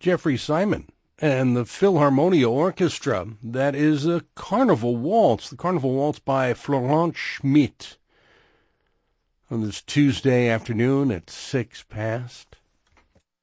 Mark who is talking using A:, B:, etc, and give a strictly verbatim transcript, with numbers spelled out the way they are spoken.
A: Jeffrey Simon and the Philharmonia Orchestra. That is a Carnival Waltz, the Carnival Waltz by Florent Schmidt. On this Tuesday afternoon at six past.